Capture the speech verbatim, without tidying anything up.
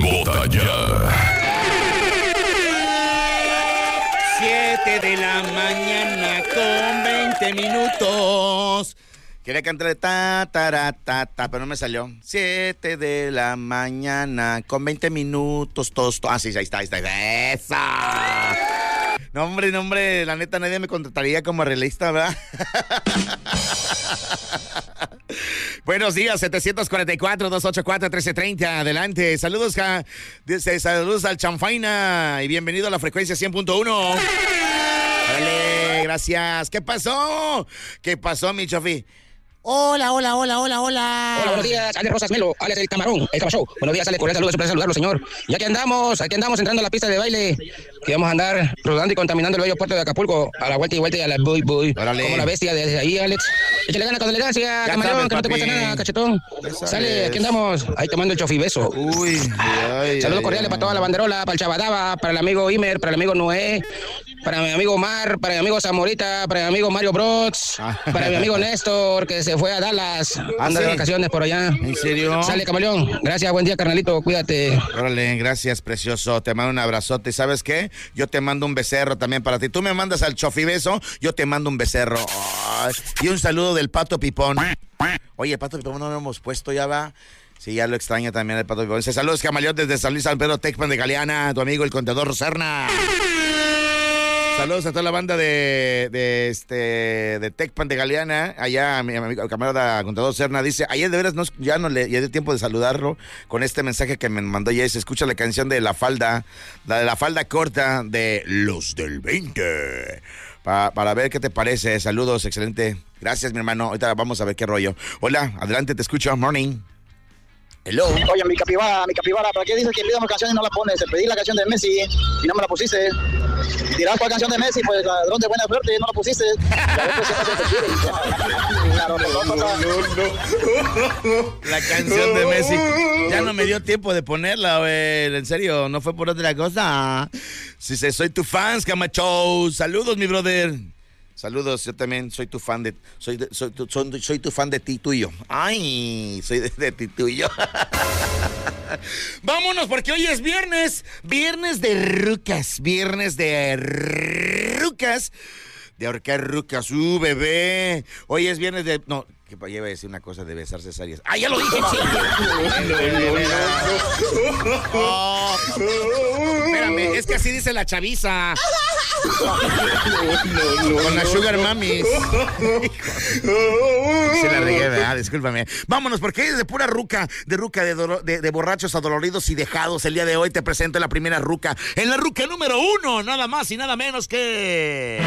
Vota ya. siete de la mañana con veinte minutos. Quería cantarle ta, ta, ta, ta, pero no me salió. siete de la mañana con veinte minutos. Todos, to- ah, sí, ahí está, ahí está. ¡Esa! No, hombre, no, hombre, la neta nadie me contrataría como arreglista, ¿verdad? Buenos días, setecientos cuarenta y cuatro, doscientos ochenta y cuatro, trece treinta. Adelante. Saludos, ja, dice, saludos al Chanfaina y bienvenido a la frecuencia cien punto uno. Dale, gracias. ¿Qué pasó? ¿Qué pasó, mi chofi? Hola, hola, hola, hola, hola. Hola, buenos días, Alex Rosas Melo, Alex el Camarón, el Cabashow. Buenos días, Alex, cordial saludos, siempre saludarlo, señor. Ya que andamos, aquí andamos entrando a la pista de baile, que vamos a andar rodando y contaminando el bello puerto de Acapulco, a la vuelta y vuelta y a la buy, buy. Órale. Como la bestia desde ahí, Alex. Échale ganas con elegancia, Ya Camarón, sabes, que no te papi. cuesta nada, cachetón. Ya sabes. Sale, aquí andamos, ahí tomando el chofibeso. Uy, ay, Saludos ay, cordiales ay. para toda la banderola, para el Chabadaba, para el amigo Imer, para el amigo Noé, para mi amigo Omar, para mi amigo Zamorita, para mi amigo Mario Bros, para mi amigo Néstor, que se fue a Dallas, anda ¿sí? de vacaciones por allá. ¿En serio? Sale, camaleón. Gracias, buen día, carnalito, cuídate. Órale, gracias, precioso. Te mando un abrazote. ¿Y sabes qué? Yo te mando un becerro también para ti. Tú me mandas al chofibeso, yo te mando un becerro. Ay, y un saludo del Pato Pipón. Oye, el Pato Pipón no lo hemos puesto, ya va. Sí, ya lo extraña también el Pato Pipón. Dice, saludos, camaleón, desde San Luis San Pedro, Tecpan de Galeana, tu amigo el contador Serna. Saludos a toda la banda de, de este de Tecpan de Galeana, allá mi amigo, el camarada contador Serna dice, ayer de veras no, ya no le ya dio tiempo de saludarlo con este mensaje que me mandó ayer, se escucha la canción de La Falda, la de La Falda Corta de Los del veinte. Pa, para ver qué te parece. Saludos, excelente. Gracias, mi hermano. Ahorita vamos a ver qué rollo. Hola, adelante, te escucho. Morning. Hello. Oye, mi capibara, mi capibara, ¿para qué dices que pidamos canciones y no la pones? Te pedí la canción de Messi y no me la pusiste. Dirás cuál canción de Messi, pues ladrón de buena suerte, no la pusiste. La canción de Messi. Ya no me dio tiempo de ponerla, güey. En serio, no fue por otra cosa. Si sé, soy tu fans, Camacho. Saludos, mi brother. Saludos, yo también soy tu fan de... Soy, de, soy, tu, soy, soy tu fan de ti, tuyo. Ay, soy de, de ti, tuyo. Vámonos, porque hoy es viernes. Viernes de rucas. Viernes de rucas. De ahorcar rucas. Uh, bebé. Hoy es viernes de... No, que para iba a decir una cosa de besar cesáreas. ¡Ah, ya lo dije, chico! Oh, espérame, es que así dice la chaviza. Con la Sugar Mamis. Se la regué, ¿verdad? Discúlpame. Vámonos, porque es de pura ruca, de ruca, de, do, de, de borrachos adoloridos y dejados. El día de hoy te presento la primera ruca. En la ruca número uno, nada más y nada menos que...